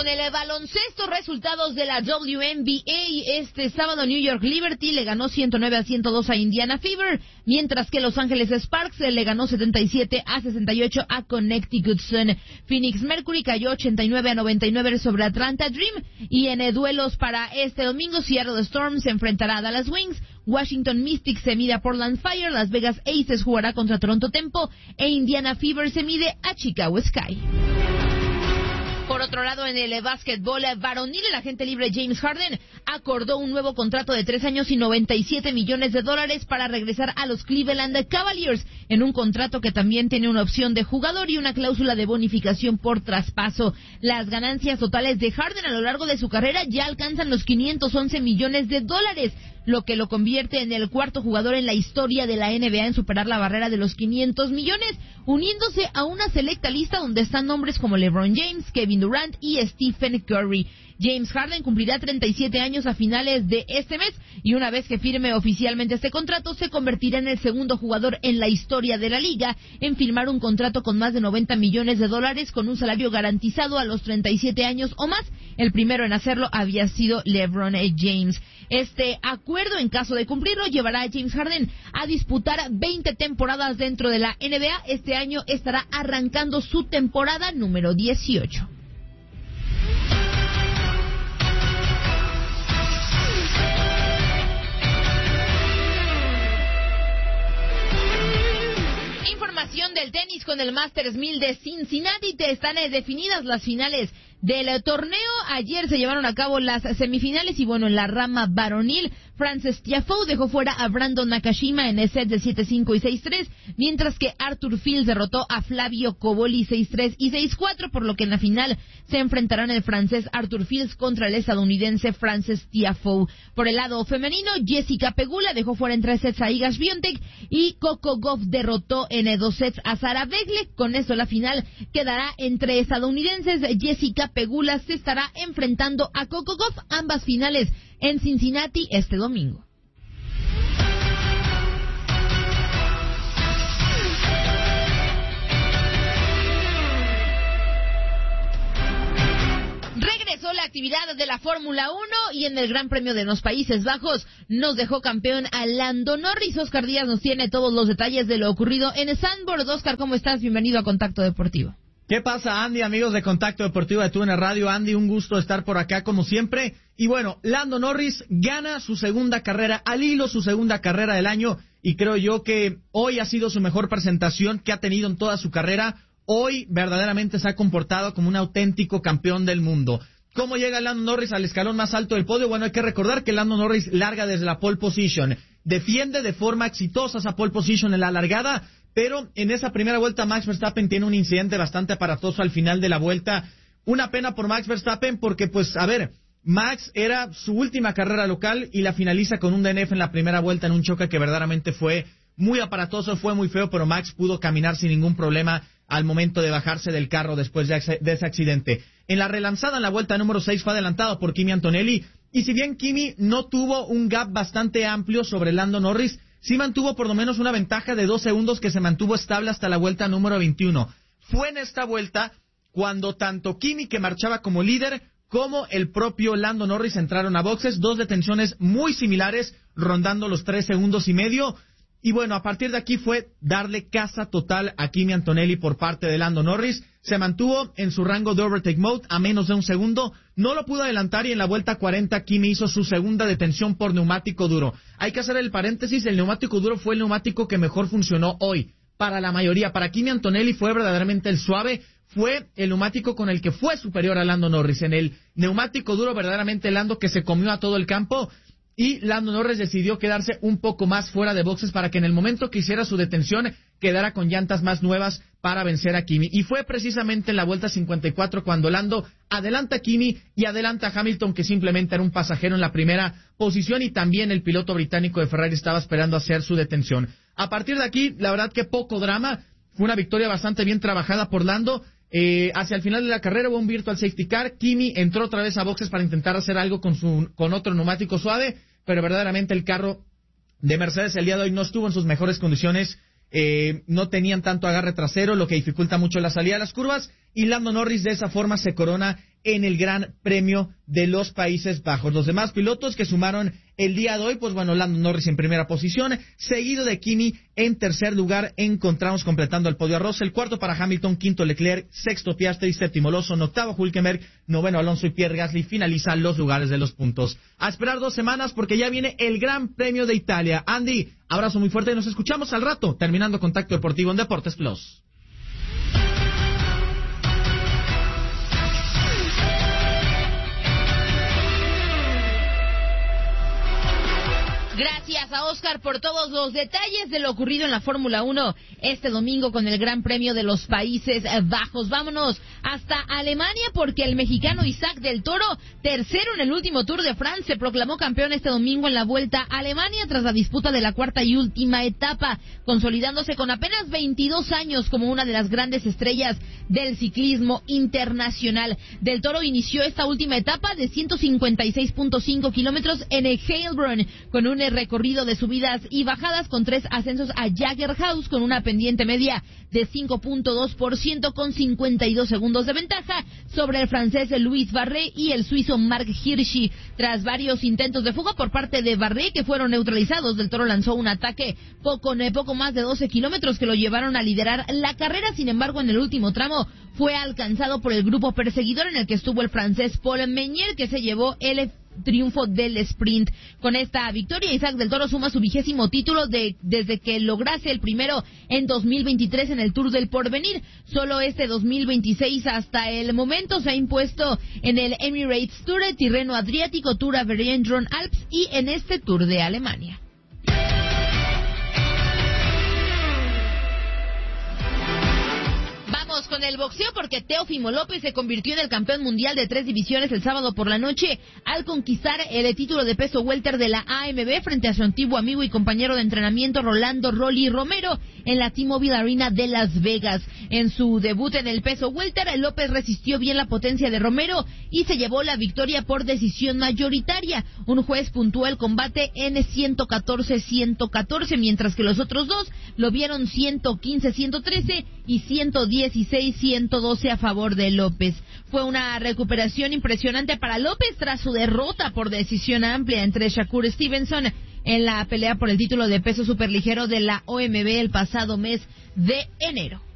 con el baloncesto, resultados de la WNBA. Este sábado New York Liberty le ganó 109-102 a Indiana Fever, mientras que Los Ángeles Sparks le ganó 77-68 a Connecticut Sun. Phoenix Mercury cayó 89-99 sobre Atlanta Dream. Y en duelos para este domingo, Seattle Storm se enfrentará a Dallas Wings, Washington Mystics se mide a Portland Fire, Las Vegas Aces jugará contra Toronto Tempo e Indiana Fever se mide a Chicago Sky. Por otro lado, en el básquetbol varonil, el agente libre James Harden acordó un nuevo contrato de 3 años y $97 millones para regresar a los Cleveland Cavaliers, en un contrato que también tiene una opción de jugador y una cláusula de bonificación por traspaso. Las ganancias totales de Harden a lo largo de su carrera ya alcanzan los $511 millones, lo que lo convierte en el cuarto jugador en la historia de la NBA en superar la barrera de los 500 millones, uniéndose a una selecta lista donde están nombres como LeBron James, Kevin Durant y Stephen Curry. James Harden cumplirá 37 años a finales de este mes y una vez que firme oficialmente este contrato se convertirá en el segundo jugador en la historia de la liga en firmar un contrato con más de $90 millones con un salario garantizado a los 37 años o más. El primero en hacerlo había sido LeBron James. Este acuerdo, en caso de cumplirlo, llevará a James Harden a disputar 20 temporadas dentro de la NBA. Este año estará arrancando su temporada número 18. Información del tenis con el Masters 1000 de Cincinnati. Están definidas las finales del torneo. Ayer se llevaron a cabo las semifinales y bueno, en la rama varonil, Frances Tiafoe dejó fuera a Brandon Nakashima en el set de 7-5 y 6-3, mientras que Arthur Fils derrotó a Flavio Cobolli 6-3 y 6-4, por lo que en la final se enfrentarán el francés Arthur Fils contra el estadounidense Frances Tiafoe. Por el lado femenino, Jessica Pegula dejó fuera en 3 sets a Iga Swiatek y Coco Gauff derrotó en 2 sets a Sara Begle. Con esto la final quedará entre estadounidenses. Jessica Pegula se estará enfrentando a Coco Gauff, ambas finales en Cincinnati este domingo. Regresó la actividad de la Fórmula 1 y en el Gran Premio de los Países Bajos nos dejó campeón a Lando Norris. Oscar Díaz nos tiene todos los detalles de lo ocurrido en Zandvoort. Oscar, ¿cómo estás? Bienvenido a Contacto Deportivo. ¿Qué pasa, Andy? Amigos de Contacto Deportivo de TUDN Radio. Andy, un gusto estar por acá como siempre. Y bueno, Lando Norris gana su segunda carrera al hilo, su segunda carrera del año. Y creo yo que hoy ha sido su mejor presentación que ha tenido en toda su carrera. Hoy verdaderamente se ha comportado como un auténtico campeón del mundo. ¿Cómo llega Lando Norris al escalón más alto del podio? Bueno, hay que recordar que Lando Norris larga desde la pole position. Defiende de forma exitosa esa pole position en la largada, pero en esa primera vuelta Max Verstappen tiene un incidente bastante aparatoso al final de la vuelta. Una pena por Max Verstappen porque, pues, a ver, Max era su última carrera local y la finaliza con un DNF en la primera vuelta en un choque que verdaderamente fue muy aparatoso, fue muy feo, pero Max pudo caminar sin ningún problema al momento de bajarse del carro después de ese accidente. En la relanzada, en la vuelta número 6, fue adelantado por Kimi Antonelli, y si bien Kimi no tuvo un gap bastante amplio sobre Lando Norris, sí mantuvo por lo menos una ventaja de 2 segundos que se mantuvo estable hasta la vuelta número 21. Fue en esta vuelta cuando tanto Kimi, que marchaba como líder, como el propio Lando Norris entraron a boxes, 2 detenciones muy similares, rondando los 3 segundos y medio. Y bueno, a partir de aquí fue darle caza total a Kimi Antonelli por parte de Lando Norris. Se mantuvo en su rango de overtake mode a menos de 1 segundo. No lo pudo adelantar y en la vuelta 40 Kimi hizo su segunda detención por neumático duro. Hay que hacer el paréntesis, el neumático duro fue el neumático que mejor funcionó hoy. Para la mayoría, para Kimi Antonelli fue verdaderamente el suave. Fue el neumático con el que fue superior a Lando Norris. En el neumático duro verdaderamente Lando que se comió a todo el campo. Y Lando Norris decidió quedarse un poco más fuera de boxes para que en el momento que hiciera su detención quedara con llantas más nuevas para vencer a Kimi. Y fue precisamente en la vuelta 54 cuando Lando adelanta a Kimi y adelanta a Hamilton, que simplemente era un pasajero en la primera posición, y también el piloto británico de Ferrari estaba esperando hacer su detención. A partir de aquí, la verdad que poco drama, fue una victoria bastante bien trabajada por Lando. Hacia el final de la carrera hubo un virtual safety car. Kimi entró otra vez a boxes para intentar hacer algo con otro neumático suave, pero verdaderamente el carro de Mercedes el día de hoy no estuvo en sus mejores condiciones. No tenían tanto agarre trasero, lo que dificulta mucho la salida de las curvas, y Lando Norris de esa forma se corona en el Gran Premio de los Países Bajos. Los demás pilotos que sumaron el día de hoy, pues bueno, Lando Norris en primera posición, seguido de Kimi en tercer lugar, encontramos completando el podio a Russell, cuarto para Hamilton, quinto Leclerc, sexto Piastri, séptimo Lawson, octavo Hülkenberg, noveno Alonso y Pierre Gasly finalizan los lugares de los puntos. A esperar 2 semanas porque ya viene el Gran Premio de Italia. Andy, abrazo muy fuerte y nos escuchamos al rato, terminando Contacto Deportivo en Deportes Plus. Gracias a Oscar por todos los detalles de lo ocurrido en la Fórmula 1 este domingo con el Gran Premio de los Países Bajos. Vámonos hasta Alemania porque el mexicano Isaac del Toro, tercero en el último Tour de France, se proclamó campeón este domingo en la Vuelta a Alemania tras la disputa de la cuarta y última etapa, consolidándose con apenas 22 años como una de las grandes estrellas del ciclismo internacional. Del Toro inició esta última etapa de 156.5 kilómetros en el Heilbronn con un recorrido de subidas y bajadas con 3 ascensos a Jägerhaus con una pendiente media de 5.2% con 52 segundos de ventaja sobre el francés Louis Barret y el suizo Marc Hirschi. Tras varios intentos de fuga por parte de Barret que fueron neutralizados, Del Toro lanzó un ataque poco más de 12 kilómetros que lo llevaron a liderar la carrera. Sin embargo, en el último tramo fue alcanzado por el grupo perseguidor en el que estuvo el francés Paul Meunier, que se llevó el triunfo del sprint. Con esta victoria, Isaac del Toro suma su 20º título desde que lograse el primero en 2023 en el Tour del Porvenir. Solo este 2026 hasta el momento se ha impuesto en el Emirates Tour, Tirreno Adriático, Tour Aveyron Alps y en este Tour de Alemania. Vamos con el boxeo porque Teófimo López se convirtió en el campeón mundial de 3 divisiones el sábado por la noche al conquistar el título de peso welter de la AMB frente a su antiguo amigo y compañero de entrenamiento Rolando Rolly Romero en la T-Mobile Arena de Las Vegas. En su debut en el peso welter, López resistió bien la potencia de Romero y se llevó la victoria por decisión mayoritaria. Un juez puntuó el combate en 114-114, mientras que los otros dos lo vieron 115-113 y 116-112 a favor de López. Fue una recuperación impresionante para López tras su derrota por decisión amplia entre Shakur Stevenson en la pelea por el título de peso superligero de la OMB el pasado mes de enero.